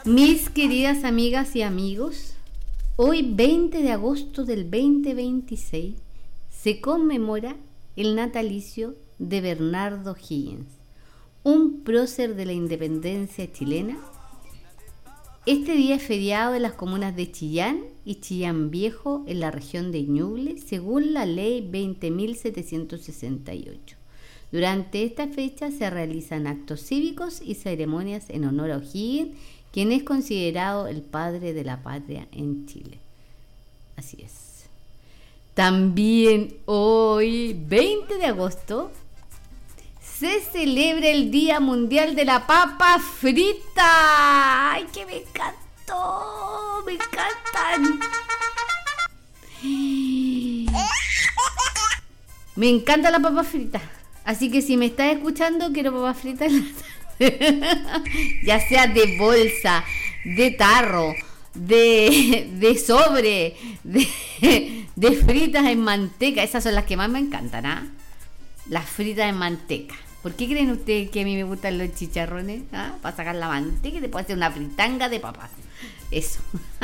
Mis queridas amigas y amigos, hoy 20 de agosto del 2026 se conmemora el natalicio de Bernardo Higgins, un prócer de la independencia chilena. Este día es feriado en las comunas de Chillán y Chillán Viejo en la región de Ñuble, según la ley 20.768. Durante esta fecha se realizan actos cívicos y ceremonias en honor a O'Higgins, quien es considerado el padre de la patria en Chile. Así es. También hoy, 20 de agosto, se celebra el Día Mundial de la Papa Frita. ¡Ay, que me encantó! ¡Me encantan! Me encanta la papa frita. Así que si me estás escuchando, quiero papas fritas en la tarde. Ya sea de bolsa, de tarro, de sobre, de fritas en manteca. Esas son las que más me encantan, ¿ah? Las fritas en manteca. ¿Por qué creen ustedes que a mí me gustan los chicharrones? ¿Ah? Para sacar la manteca y después hacer una fritanga de papas. Eso.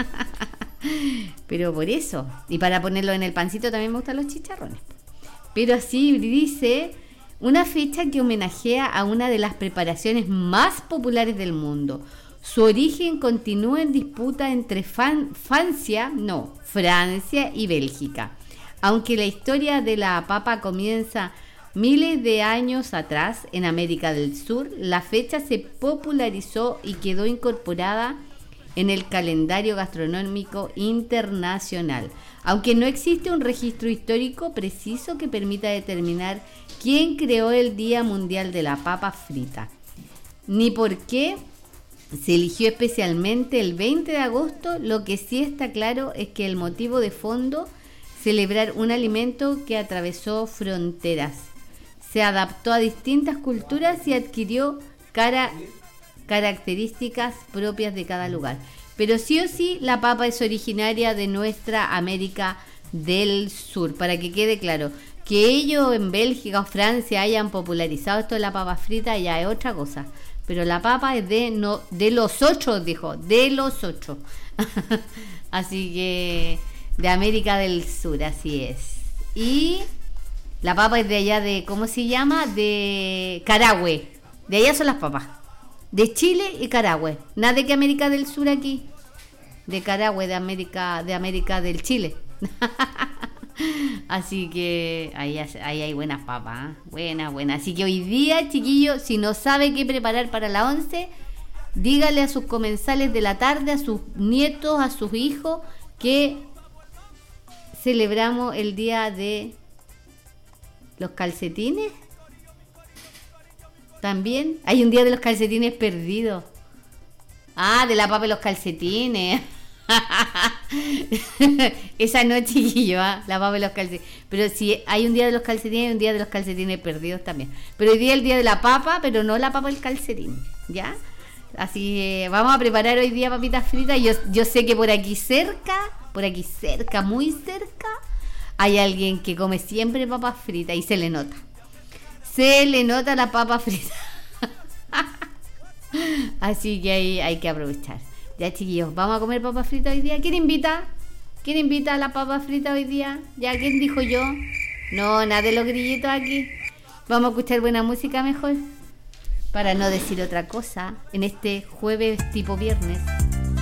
Pero por eso. Y para ponerlo en el pancito también me gustan los chicharrones. Pero así dice, una fecha que homenajea a una de las preparaciones más populares del mundo. Su origen continúa en disputa entre Francia y Bélgica. Aunque la historia de la papa comienza miles de años atrás en América del Sur, la fecha se popularizó y quedó incorporada en el calendario gastronómico internacional, aunque no existe un registro histórico preciso que permita determinar quién creó el Día Mundial de la Papa Frita, ni por qué se eligió especialmente el 20 de agosto. Lo que sí está claro es que el motivo de fondo, celebrar un alimento que atravesó fronteras, se adaptó a distintas culturas y adquirió características propias de cada lugar. Pero sí o sí, la papa es originaria de nuestra América del Sur, para que quede claro. Que ellos en Bélgica o Francia hayan popularizado esto de la papa frita ya es otra cosa. Pero la papa es de los 8, dijo, de los 8. Así que de América del Sur, así es. Y la papa es de allá de, ¿cómo se llama? De Carahue. De allá son las papas. De Chile y Carahue. Nada de que América del Sur aquí. De Carahue, de América del Chile. Así que ahí hay buenas papas, ¿eh? Buena. Así que hoy día, chiquillos, si no sabe qué preparar para la 11, dígale a sus comensales de la tarde, a sus nietos, a sus hijos, que celebramos el día de los calcetines. También hay un día de los calcetines perdidos. Ah, de la papa y los calcetines. Esa no, chiquillo, la papa y los calcetines. Pero si hay un día de los calcetines, hay un día de los calcetines perdidos también. Pero hoy día es el día de la papa, pero no la papa y el calcetín, ¿ya? Así que vamos a preparar hoy día papitas fritas. Yo sé que por aquí cerca, muy cerca, hay alguien que come siempre papas fritas y se le nota. Se le nota la papa frita. Así que ahí hay que aprovechar. Ya, chiquillos, vamos a comer papas fritas hoy día. ¿Quién invita? ¿Quién invita a la papa frita hoy día? ¿Ya? ¿Quién dijo yo? No, nada de los grillitos aquí. Vamos a escuchar buena música mejor, para no decir otra cosa en este jueves tipo viernes.